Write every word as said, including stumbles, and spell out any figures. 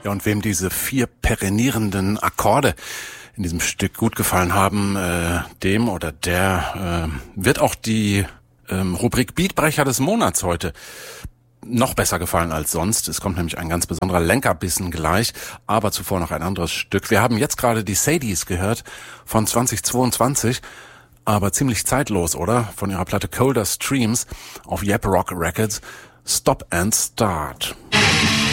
Ja, und wem diese vier perenierenden Akkorde in diesem Stück gut gefallen haben, äh, dem oder der äh, wird auch die ähm, Rubrik Beatbrecher des Monats heute noch besser gefallen als sonst. Es kommt nämlich ein ganz besonderer Lenkerbissen gleich, aber zuvor noch ein anderes Stück. Wir haben jetzt gerade die Sadies gehört von zweitausendzweiundzwanzig, aber ziemlich zeitlos, oder? Von ihrer Platte Colder Streams auf Yap Rock Records. Stop and Start.